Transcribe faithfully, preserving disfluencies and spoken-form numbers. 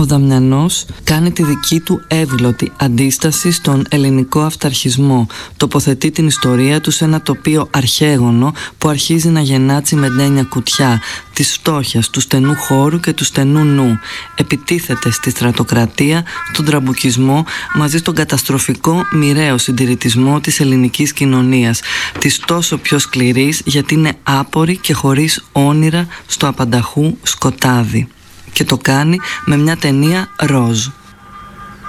Δαμιανός κάνει τη δική του εύγλωτη αντίσταση στον ελληνικό αυταρχισμό. Τοποθετεί την ιστορία του σε ένα τοπίο αρχαίγωνο που αρχίζει να γεννά τσιμεντένια κουτιά, της φτώχειας, του στενού χώρου και του στενού νου. Επιτίθεται στη στρατοκρατία, στον τραμπουκισμό, μαζί στον καταστροφικό μοιραίο συντηρητισμό της ελληνικής κοινωνίας, της τόσο πιο σκληρής γιατί είναι άπορη και χωρίς όνειρα στο απανταχού σκοτάδι. Και το κάνει με μια ταινία ροζ.